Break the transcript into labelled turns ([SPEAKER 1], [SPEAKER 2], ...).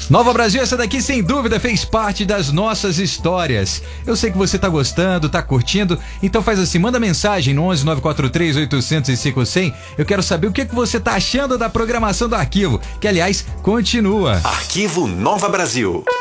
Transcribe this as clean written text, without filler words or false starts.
[SPEAKER 1] Nova Brasil, essa daqui sem dúvida fez parte das nossas histórias. Eu sei que você tá gostando, tá curtindo, então faz assim, manda mensagem no 11 943 805 100. Eu quero saber o que você tá achando da programação do Arquivo, que aliás continua.
[SPEAKER 2] Arquivo Nova Brasil.